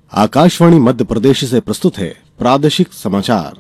आकाशवाणी मध्य प्रदेश से प्रस्तुत है प्रादेशिक समाचार।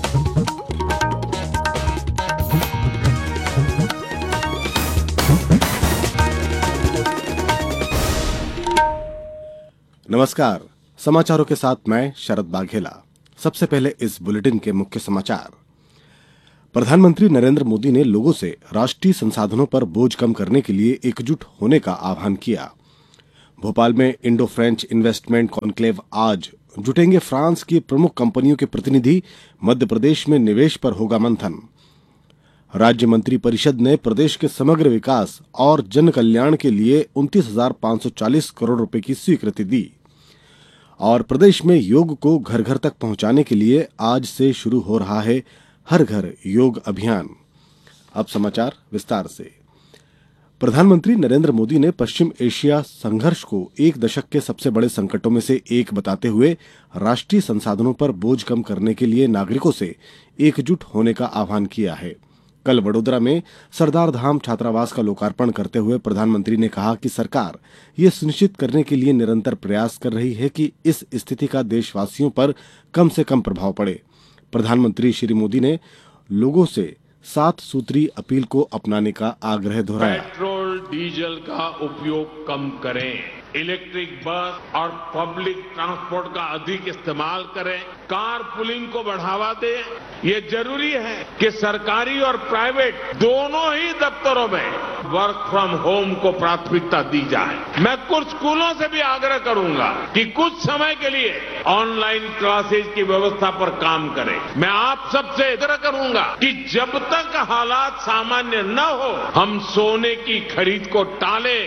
नमस्कार, समाचारों के साथ मैं शरद बाघेला। सबसे पहले इस बुलेटिन के मुख्य समाचार। प्रधानमंत्री नरेंद्र मोदी ने लोगों से राष्ट्रीय संसाधनों पर बोझ कम करने के लिए एकजुट होने का आह्वान किया। भोपाल में इंडो फ्रेंच इन्वेस्टमेंट कॉन्क्लेव आज जुटेंगे फ्रांस की प्रमुख कंपनियों के प्रतिनिधि, मध्य प्रदेश में निवेश पर होगा मंथन। राज्य मंत्री परिषद ने प्रदेश के समग्र विकास और जन कल्याण के लिए 29,540 करोड़ रुपए की स्वीकृति दी। और प्रदेश में योग को घर घर तक पहुंचाने के लिए आज से शुरू हो रहा है हर घर योग अभियान। अब समाचार विस्तार से। प्रधानमंत्री नरेंद्र मोदी ने पश्चिम एशिया संघर्ष को एक दशक के सबसे बड़े संकटों में से एक बताते हुए राष्ट्रीय संसाधनों पर बोझ कम करने के लिए नागरिकों से एकजुट होने का आह्वान किया है। कल वडोदरा में सरदार धाम छात्रावास का लोकार्पण करते हुए प्रधानमंत्री ने कहा कि सरकार ये सुनिश्चित करने के लिए निरंतर प्रयास कर रही है कि इस स्थिति का देशवासियों पर कम से कम प्रभाव पड़े। प्रधानमंत्री श्री मोदी ने लोगों से 7 सूत्री अपील को अपनाने का आग्रह दोहराया। पेट्रोल डीजल का उपयोग कम करें, इलेक्ट्रिक बस और पब्लिक ट्रांसपोर्ट का अधिक इस्तेमाल करें, कार पुलिंग को बढ़ावा दें। ये जरूरी है कि सरकारी और प्राइवेट दोनों ही दफ्तरों में वर्क फ्रॉम होम को प्राथमिकता दी जाए। मैं कुछ स्कूलों से भी आग्रह करूंगा कि कुछ समय के लिए ऑनलाइन क्लासेज की व्यवस्था पर काम करें। मैं आप सबसे आग्रह करूंगा कि जब तक हालात सामान्य न हो, हम सोने की खरीद को टालें।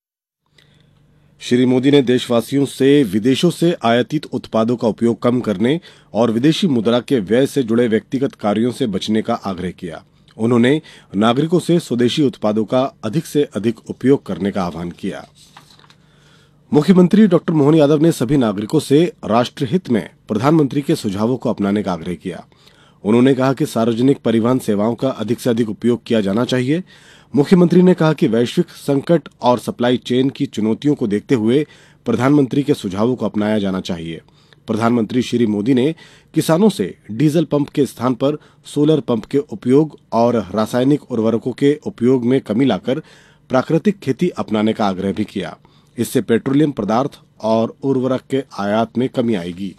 श्री मोदी ने देशवासियों से विदेशों से आयातित उत्पादों का उपयोग कम करने और विदेशी मुद्रा के व्यय से जुड़े व्यक्तिगत कार्यों से बचने का आग्रह किया। उन्होंने नागरिकों से स्वदेशी उत्पादों का अधिक से अधिक उपयोग करने का आह्वान किया। मुख्यमंत्री डॉक्टर मोहन यादव ने सभी नागरिकों से राष्ट्रहित में प्रधानमंत्री के सुझावों को अपनाने का आग्रह किया। उन्होंने कहा कि सार्वजनिक परिवहन सेवाओं का अधिक से अधिक उपयोग किया जाना चाहिए। मुख्यमंत्री ने कहा कि वैश्विक संकट और सप्लाई चेन की चुनौतियों को देखते हुए प्रधानमंत्री के सुझावों को अपनाया जाना चाहिए। प्रधानमंत्री श्री मोदी ने किसानों से डीजल पंप के स्थान पर सोलर पंप के उपयोग और रासायनिक उर्वरकों के उपयोग में कमी लाकर प्राकृतिक खेती अपनाने का आग्रह भी किया। इससे पेट्रोलियम पदार्थ और उर्वरक के आयात में कमी आएगी।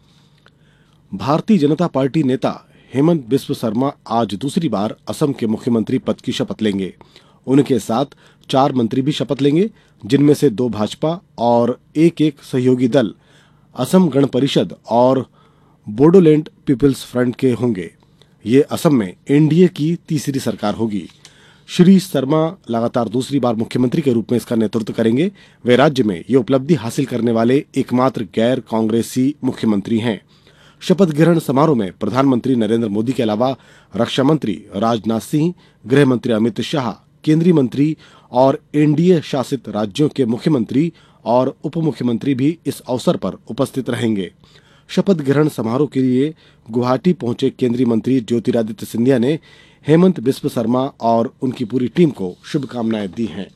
भारतीय जनता पार्टी नेता हेमंत बिस्व शर्मा आज दूसरी बार असम के मुख्यमंत्री पद की शपथ लेंगे। उनके साथ 4 मंत्री भी शपथ लेंगे, जिनमें से 2 भाजपा और एक सहयोगी दल असम गण परिषद और बोडोलैंड पीपल्स फ्रंट के होंगे। ये असम में एनडीए की तीसरी सरकार होगी। श्री शर्मा लगातार दूसरी बार मुख्यमंत्री के रूप में इसका नेतृत्व करेंगे। वे राज्य में ये उपलब्धि हासिल करने वाले एकमात्र गैर कांग्रेसी मुख्यमंत्री हैं। शपथ ग्रहण समारोह में प्रधानमंत्री नरेंद्र मोदी के अलावा रक्षा मंत्री राजनाथ सिंह, गृह मंत्री अमित शाह, केंद्रीय मंत्री और एनडीए शासित राज्यों के मुख्यमंत्री और उप मुख्यमंत्री भी इस अवसर पर उपस्थित रहेंगे। शपथ ग्रहण समारोह के लिए गुवाहाटी पहुंचे केंद्रीय मंत्री ज्योतिरादित्य सिंधिया ने हेमंत बिस्व शर्मा और उनकी पूरी टीम को शुभकामनाएं दी हैं।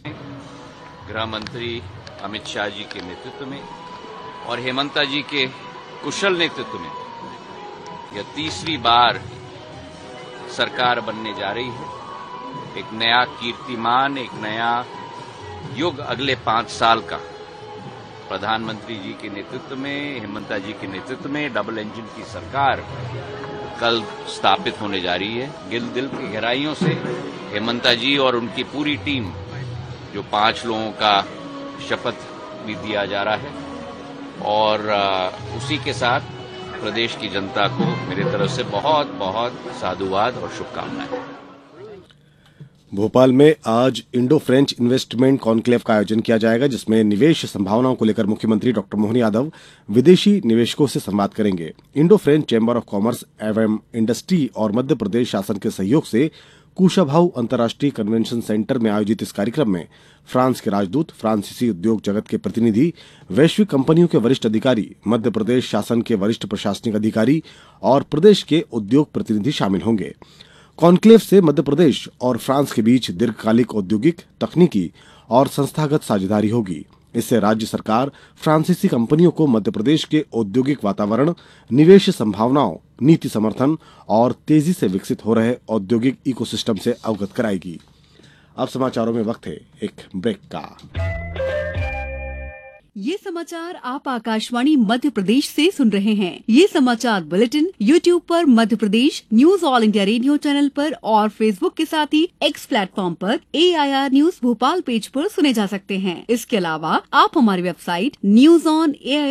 गृह मंत्री अमित शाह जी के नेतृत्व में और हेमंता जी के कुशल नेतृत्व में यह तीसरी बार सरकार बनने जा रही है। एक नया कीर्तिमान, एक नया युग अगले 5 साल का प्रधानमंत्री जी के नेतृत्व में, हेमंता जी के नेतृत्व में डबल इंजन की सरकार कल स्थापित होने जा रही है। दिल की गहराइयों से हेमंता जी और उनकी पूरी टीम, जो 5 लोगों का शपथ भी दिया जा रहा है, और उसी के साथ प्रदेश की जनता को मेरी तरफ से बहुत बहुत साधुवाद और शुभकामनाएं। भोपाल में आज इंडो फ्रेंच इन्वेस्टमेंट कॉन्क्लेव का आयोजन किया जाएगा, जिसमें निवेश संभावनाओं को लेकर मुख्यमंत्री डॉक्टर मोहन यादव विदेशी निवेशकों से संवाद करेंगे। Indo French chamber of commerce एवं इंडस्ट्री और मध्य प्रदेश शासन के सहयोग से कुशाभाऊ अंतर्राष्ट्रीय कन्वेंशन सेंटर में आयोजित इस कार्यक्रम में फ्रांस के राजदूत, फ्रांसीसी उद्योग जगत के प्रतिनिधि, वैश्विक कंपनियों के वरिष्ठ अधिकारी, मध्य प्रदेश शासन के वरिष्ठ प्रशासनिक अधिकारी और प्रदेश के उद्योग प्रतिनिधि शामिल होंगे। कॉन्क्लेव से मध्य प्रदेश और फ्रांस के बीच दीर्घकालिक औद्योगिक, तकनीकी और संस्थागत साझेदारी होगी। इससे राज्य सरकार फ्रांसीसी कंपनियों को मध्य प्रदेश के औद्योगिक वातावरण, निवेश संभावनाओं, नीति समर्थन और तेजी से विकसित हो रहे औद्योगिक इकोसिस्टम से अवगत कराएगी। अब समाचारों में वक्त है एक ब्रेक का। ये समाचार आप आकाशवाणी मध्य प्रदेश से सुन रहे हैं। ये समाचार बुलेटिन YouTube पर Madhya Pradesh news all India radio channel पर और Facebook के साथ ही X प्लेटफॉर्म पर AIR न्यूज भोपाल पेज पर सुने जा सकते हैं। इसके अलावा आप हमारी वेबसाइट NewsOnAIR